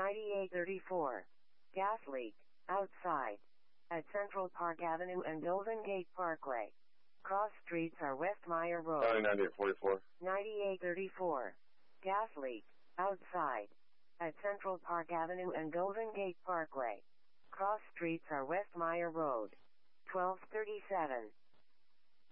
9834. Gas leak, outside. At Central Park Avenue and Golden Gate Parkway. Cross streets are West Meyer Road. 9844. 9834. Gas leak, outside. At Central Park Avenue and Golden Gate Parkway. Cross streets are West Meyer Road. 1237.